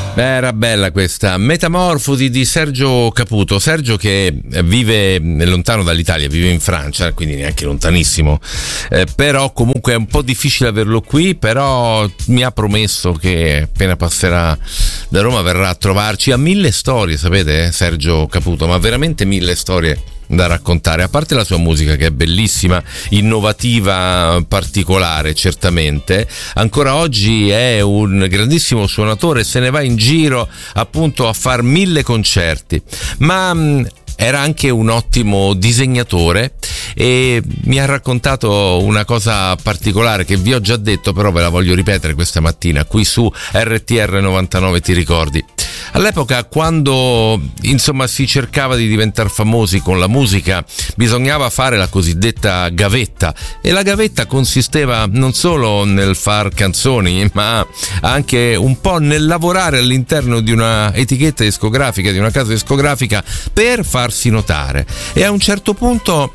Era bella questa Metamorfosi di Sergio Caputo. Sergio che vive lontano dall'Italia, vive in Francia, quindi neanche lontanissimo, però comunque è un po' difficile averlo qui, però mi ha promesso che appena passerà da Roma verrà a trovarci. Ha 1000 storie, sapete, Sergio Caputo, ma veramente 1000 storie da raccontare, a parte la sua musica che è bellissima, innovativa, particolare certamente. Ancora oggi è un grandissimo suonatore, se ne va in giro appunto a far 1000 concerti, ma era anche un ottimo disegnatore e mi ha raccontato una cosa particolare che vi ho già detto, però ve la voglio ripetere questa mattina qui su RTR 99. Ti ricordi? All'epoca, quando insomma si cercava di diventare famosi con la musica, bisognava fare la cosiddetta gavetta, e la gavetta consisteva non solo nel far canzoni, ma anche un po' nel lavorare all'interno di una etichetta discografica, di una casa discografica, per farsi notare. E a un certo punto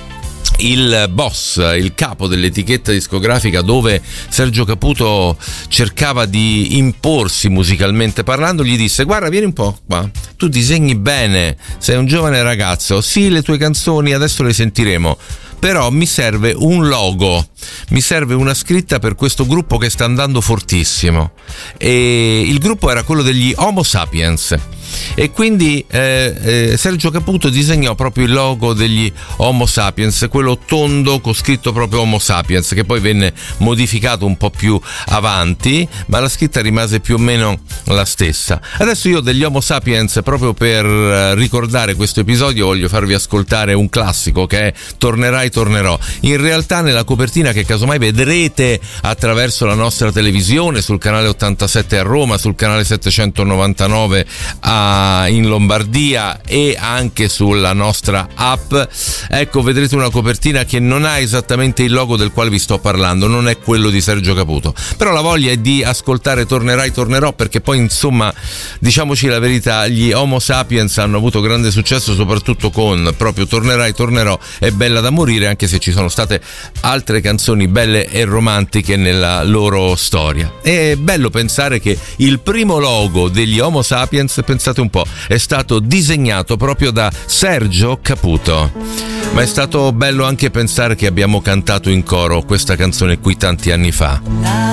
il boss, il capo dell'etichetta discografica dove Sergio Caputo cercava di imporsi musicalmente parlando, gli disse: guarda, vieni un po' qua, tu disegni bene, sei un giovane ragazzo, sì, le tue canzoni adesso le sentiremo, però mi serve un logo, mi serve una scritta per questo gruppo che sta andando fortissimo. E il gruppo era quello degli Homo Sapiens, e quindi Sergio Caputo disegnò proprio il logo degli Homo Sapiens, quello tondo con scritto proprio Homo Sapiens, che poi venne modificato un po' più avanti, ma la scritta rimase più o meno la stessa. Adesso io degli Homo Sapiens, proprio per ricordare questo episodio, voglio farvi ascoltare un classico che è Tornerai Tornerò. In realtà nella copertina, che casomai vedrete attraverso la nostra televisione sul canale 87 a Roma, sul canale 799 in Lombardia e anche sulla nostra app, ecco, vedrete una copertina che non ha esattamente il logo del quale vi sto parlando, non è quello di Sergio Caputo, però la voglia è di ascoltare Tornerai Tornerò, perché poi insomma, diciamoci la verità, gli Homo Sapiens hanno avuto grande successo soprattutto con proprio Tornerai Tornerò e Bella da morire, anche se ci sono state altre canzoni belle e romantiche nella loro storia. È bello pensare che il primo logo degli Homo Sapiens, pensate un po', è stato disegnato proprio da Sergio Caputo. Ma è stato bello anche pensare che abbiamo cantato in coro questa canzone qui tanti anni fa.